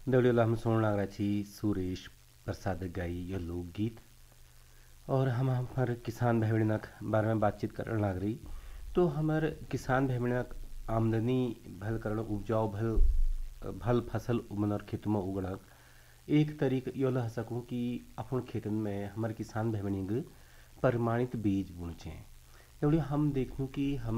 देवड़ियोला हम सुनने लग रहा छी सुरेश प्रसाद गाई यह लोकगीत। और हम हमारे किसान भाई बहनक बारे में बातचीत करने लग रही। तो हमारे किसान भाई बहनक आमदनी भल करण उपजाऊ भल भल फसल मनर खेत में उगड़क एक तरीक यो लह सकूं कि अपन खेतन में हमारे किसान भाई बहनिग प्रमाणित बीज बुनचे। देवड़ियो हम देखूं कि हम